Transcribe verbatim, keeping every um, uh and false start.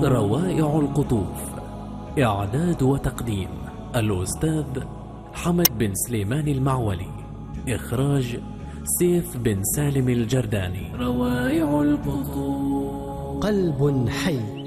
روائع القطوف. إعداد وتقديم الأستاذ حمد بن سليمان المعولي. إخراج سيف بن سالم الجرداني. روائع القطوف. قلب حي